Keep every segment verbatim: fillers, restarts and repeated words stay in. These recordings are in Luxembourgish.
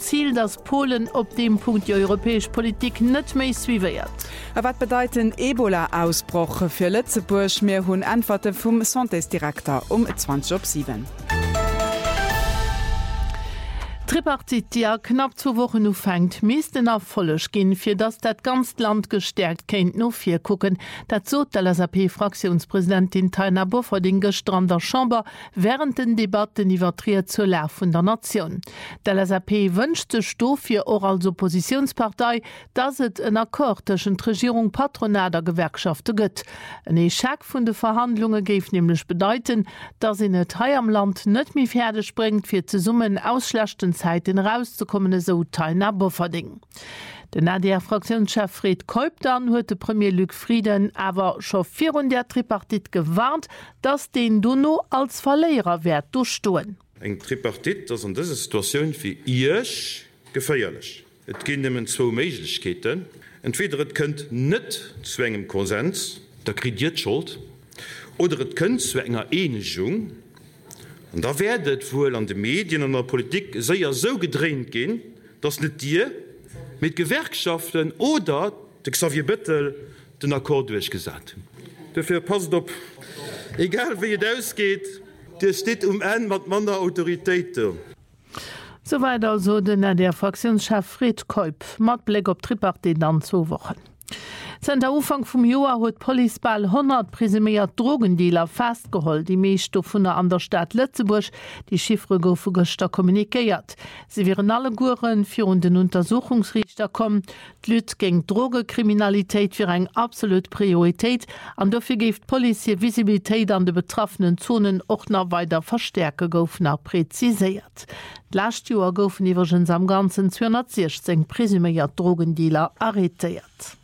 Ziel, dass Polen op dem Punkt die europäische Politik net méi suiviert. Was bedeuten Ebola-Ausbroche für Lützeburg? Mehr hun Antworten vom Santé-Direktor um zwanzig Uhr sieben. Tripartit, die ja knapp zwei Wochen nu fängt, meisten erfollech gin, fir dass dat ganz Land gestärkt kennt no vier gucken. Dat so der S A P-Fraktionspräsidentin Taina Bofferding gestern der Chamber während den Debatten iwwertriert zur Lär vun der Nation. Der S A P wünschte Stofir auch als Oppositionspartei, dass et en Akkord zwischen Regierung Patronat der Gewerkschaften gëtt. Ein Echec vun de Verhandlungen geif nämlich bedeuten, dass in et Hai am Land net mi Pferde springt, fir ze summen ausschlechten Zeiten rauszukommen, so Taina Bofferding. Den A D R-Fraktionschef Fred Kolb dann huet de Premier Luc Frieden awer scho vierhundert Tripartit gewarnt, dass den Duno als Verlierer werd durchstoen. Eng Tripartit, das an diese Situation fir ihrch geféierlich. Et gin nemmen zwo Meiglichkeiten. Entweder et könnt net zu engem Konsens, der krediert schuld, oder et könnt zu enger Einigung. Und da werdet wohl an den Medien und der Politik sehr so gedreht gehen, dass nicht dir mit Gewerkschaften oder der Xavier Bettel den Akkord durchgesagt haben. Dafür passt auf, egal wie es ausgeht, der steht um ein mit man der Autorität. Soweit also den der Fraktionschef Fred Kolb, mit Blick auf Tripartit dann zwei Wochen. Seit der Ufang vum Joar huet Police bald hundert presimiert Drogendealer festgeholt, die meeschte vun an der Stadt Lützeburg, die Chiffre goufe gëster kommunikéiert. Sie wären alle Guren fir den Untersuchungsrichter kommen. D'Lüt geng Drogekriminalitéit fir eng absolut Prioritéit, an dofir geft Police Visibilitéit an de betroffenen Zonen och nach weiter verstärke goufen nach präziséiert. Last Joar goufen iwwergens am ganzen zweihundertsechzehn presimiert Drogendealer arretiert.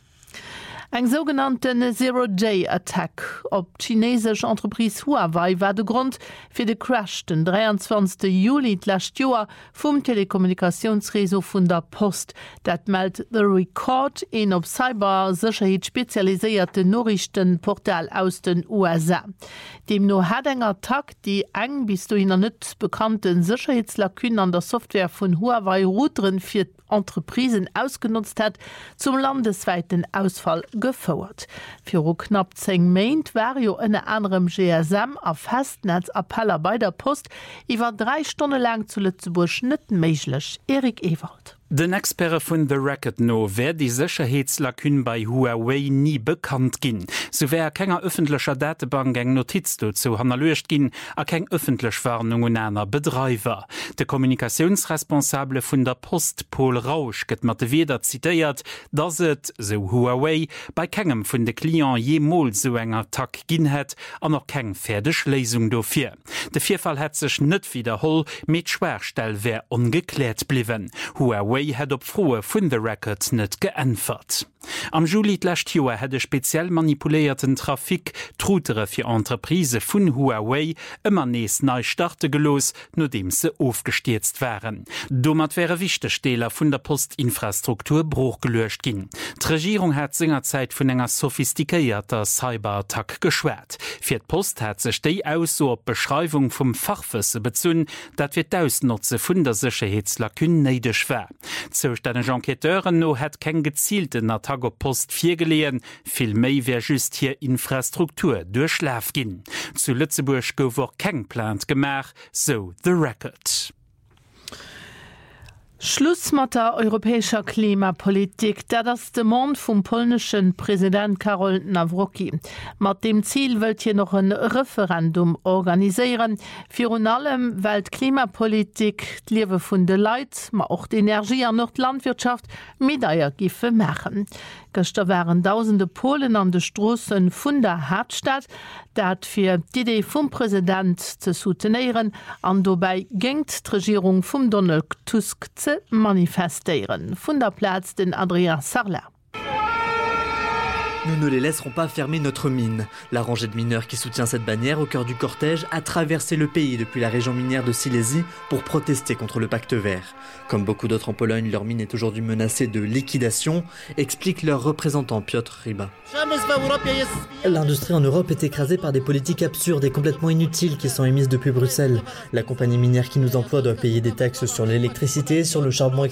Eng sogenannten Zero-Day-Attack op chinesech Entreprise Huawei war de Grund fir de Crash den dreiundzwanzigsten Juli last Joar vum Telekommunikationsreso vun der Post. Dat meldt The Record en op Cybersicherheit spezialisierte Nachrichtenportal aus den U S A. Dem no hat eng Attack die eng bis du hinnner net bekannten Sicherheitslakünen an der Software vun Huawei Routeren fir Entreprisen ausgenutzt hat, zum landesweiten Ausfall gefordert. Für knapp zehn Meint war jo eine anderem G S M a Festnetzappeller bei der Post iwwer drei Stunden lang zu Lützeburg net méiglech. Erik Ewald. Den Experte vun The Record no wär die Sicherheitslakün bei Huawei nie bekannt ginn. So wär kenger öffentlicher Datenbank eng Notiz dazu analysiert ginn, a keng öffentlich Warnung un einer Betreiber. Der Kommunikationsresponsable vun der Post Paul Rausch gëtt mat weder zitiert, dass et, so Huawei, bei kengem vun de Klient jemol so enger Attack ginn het, an noch keng fertig Lesung dofir. De Vierfall het sech net wiederhol, mit Schwerstell wär ungeklärt bliwen. Huawei hat op frohe vun The Record net geëntfert. Am Juli last Joer hat de speziell manipulierten Trafik trutere fir Entreprise vun Huawei ëmmer nees nei starte gelos, no dem se aufgestürzt waren. Dommer wäre Wichtesteler vun der Postinfrastruktur Bruch gelöscht gin. D'Regierung hat singerzeit vun enger sophistikéierter Cyberattack geschwert. Fir d' Post hat sech déi aus so op Beschreibung vum Fachwësse bezzun, dat fir d'ausnutze vun der Sicherheitslakün neidech wär. Zostänech Enqueteuren no hat keng gezielten Attack op Post vier geleen, vill méi wär just hier Infrastruktur durchschlaf ginn. Zu Lützeburg gouf auch keng plant gemach, so The Record. Schluss mit der europäischer Klimapolitik, der das de Mond vom polnischen Präsident Karol Nawrocki. Mit dem Ziel wollt hier noch ein Referendum organisieren, für und allem Weltklimapolitik, die Liebe von den Leuten, aber auch die Energie an die Landwirtschaft mit eier Giffe machen. Gestern waren tausende Polen an den Straßen von der Hauptstadt, dat für die Idee vom Präsident zu soutenieren, und dabei ging die Regierung von Donald Tusk zu manifestieren. Von der Platz den Adrien Sarla. Nous ne les laisserons pas fermer notre mine. La rangée de mineurs qui soutient cette bannière au cœur du cortège a traversé le pays depuis la région minière de Silésie pour protester contre le pacte vert. Comme beaucoup d'autres en Pologne, leur mine est aujourd'hui menacée de liquidation, explique leur représentant Piotr Ryba. L'industrie en Europe est écrasée par des politiques absurdes et complètement inutiles qui sont émises depuis Bruxelles. La compagnie minière qui nous emploie doit payer des taxes sur l'électricité, sur le charbon